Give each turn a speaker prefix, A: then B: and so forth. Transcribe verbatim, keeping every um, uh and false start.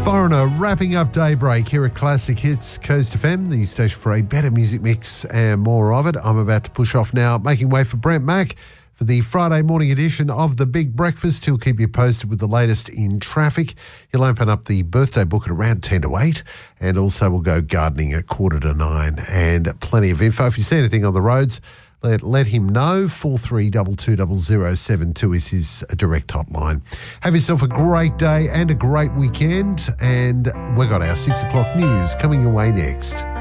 A: Foreigner wrapping up Daybreak here at Classic Hits Coast F M, the station for a better music mix and more of it. I'm about to push off now, making way for Brent Mack for the Friday morning edition of The Big Breakfast. He'll keep you posted with the latest in traffic. He'll open up the birthday book at around ten to eight, and also we'll go gardening at quarter to nine, and plenty of info. If you see anything on the roads, Let, let him know. four three two two zero zero seven two is his direct hotline. Have yourself a great day and a great weekend. And we've got our six o'clock news coming your way next.